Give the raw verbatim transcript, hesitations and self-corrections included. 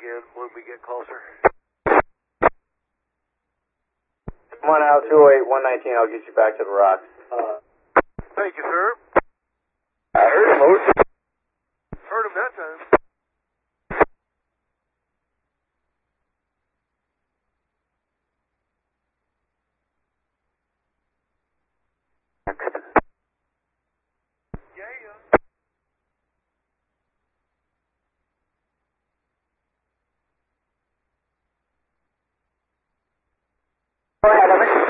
again when we get closer. Come on out, two oh eight, one nineteen, I'll get you back to the rocks. Uh, Thank you, sir. I heard him, Moose. Heard him that time. Yeah. Go ahead, over.